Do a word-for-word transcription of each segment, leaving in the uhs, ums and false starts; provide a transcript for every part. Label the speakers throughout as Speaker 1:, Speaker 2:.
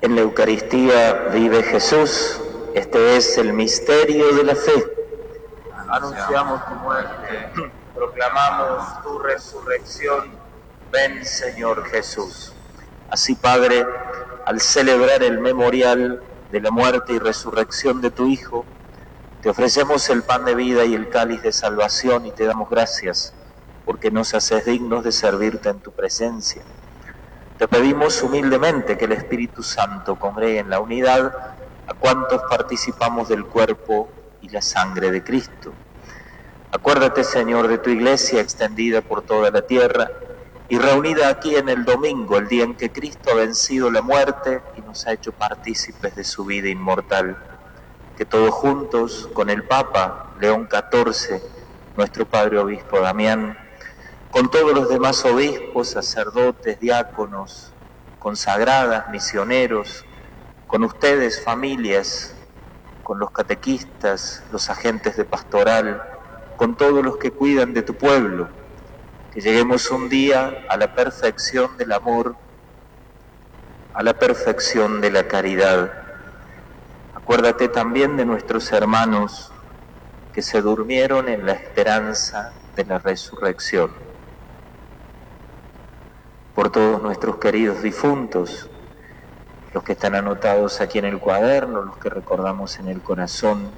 Speaker 1: En la Eucaristía vive Jesús. Este es el misterio de la fe. Anunciamos tu muerte, proclamamos tu resurrección. Ven, Señor Jesús. Así, Padre, al celebrar el memorial de la muerte y resurrección de tu Hijo, te ofrecemos el pan de vida y el cáliz de salvación y te damos gracias porque nos haces dignos de servirte en tu presencia. Te pedimos humildemente que el Espíritu Santo congregue en la unidad a cuantos participamos del cuerpo y la sangre de Cristo. Acuérdate, Señor, de tu Iglesia extendida por toda la tierra y reunida aquí en el domingo, el día en que Cristo ha vencido la muerte y nos ha hecho partícipes de su vida inmortal. Que todos juntos, con el Papa León catorce, nuestro Padre Obispo Damián, con todos los demás obispos, sacerdotes, diáconos, consagradas, misioneros, con ustedes, familias, con los catequistas, los agentes de pastoral, con todos los que cuidan de tu pueblo, que lleguemos un día a la perfección del amor, a la perfección de la caridad. Acuérdate también de nuestros hermanos que se durmieron en la esperanza de la resurrección. Por todos nuestros queridos difuntos, los que están anotados aquí en el cuaderno, los que recordamos en el corazón,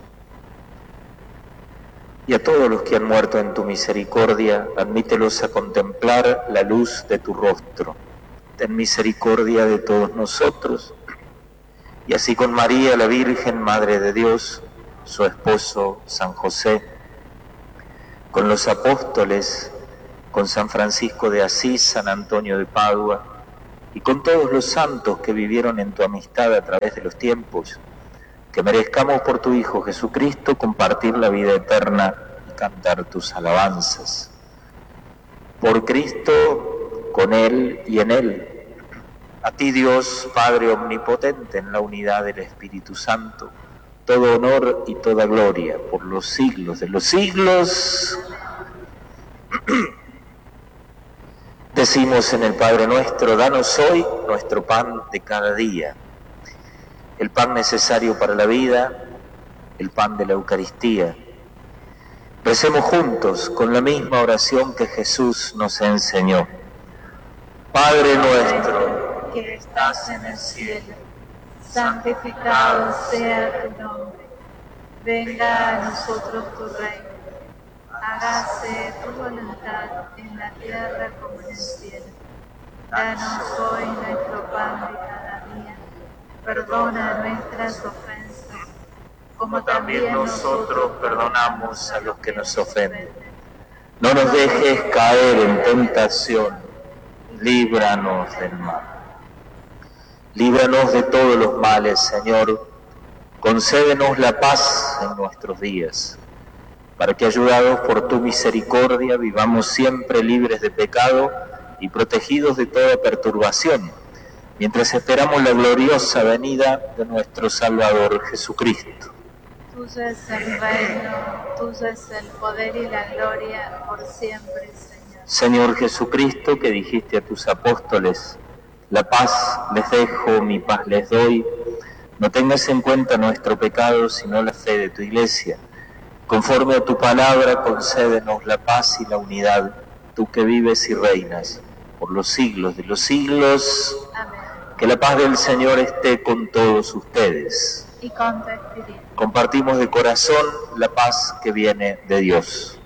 Speaker 1: y a todos los que han muerto en tu misericordia, admítelos a contemplar la luz de tu rostro. Ten misericordia de todos nosotros, y así con María, la Virgen, Madre de Dios, su esposo San José, con los apóstoles, con San Francisco de Asís, San Antonio de Padua, y con todos los santos que vivieron en tu amistad a través de los tiempos, que merezcamos por tu Hijo Jesucristo compartir la vida eterna y cantar tus alabanzas. Por Cristo, con Él y en Él, a ti Dios, Padre omnipotente, en la unidad del Espíritu Santo, todo honor y toda gloria por los siglos de los siglos. Decimos en el Padre nuestro: danos hoy nuestro pan de cada día. El pan necesario para la vida, el pan de la Eucaristía. Recemos juntos con la misma oración que Jesús nos enseñó. Padre nuestro,
Speaker 2: que estás en el cielo, santificado sea tu nombre. Venga a nosotros tu reino. Hágase tu voluntad en la tierra como en el cielo. Danos hoy nuestro pan de cada día. Perdona nuestras ofensas, como también nosotros perdonamos a los que nos ofenden.
Speaker 1: No nos dejes caer en tentación, líbranos del mal. Líbranos de todos los males, Señor. Concédenos la paz en nuestros días, para que, ayudados por tu misericordia, vivamos siempre libres de pecado y protegidos de toda perturbación, mientras esperamos la gloriosa venida de nuestro Salvador Jesucristo.
Speaker 2: Tuyo es el reino, tuyo es el poder y la gloria por siempre, Señor.
Speaker 1: Señor Jesucristo, que dijiste a tus apóstoles: la paz les dejo, mi paz les doy, no tengas en cuenta nuestro pecado, sino la fe de tu Iglesia. Conforme a tu palabra, concédenos la paz y la unidad, tú que vives y reinas por los siglos de los siglos.
Speaker 2: Amén.
Speaker 1: Que la paz del Señor esté con todos ustedes.
Speaker 2: Y con tu espíritu.
Speaker 1: Compartimos de corazón la paz que viene de Dios.